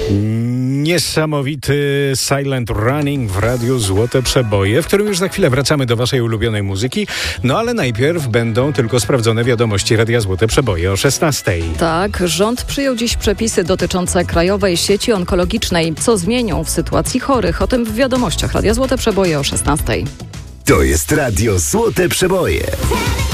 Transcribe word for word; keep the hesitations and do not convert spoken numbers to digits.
Niesamowity Silent Running w Radiu Złote Przeboje, w którym już za chwilę wracamy do waszej ulubionej muzyki. No ale najpierw będą tylko sprawdzone wiadomości Radia Złote Przeboje o szesnastej. Tak, rząd przyjął dziś przepisy dotyczące Krajowej Sieci Onkologicznej. Co zmienią w sytuacji chorych? O tym w wiadomościach Radia Złote Przeboje o szesnastej. To jest Radio Złote Przeboje.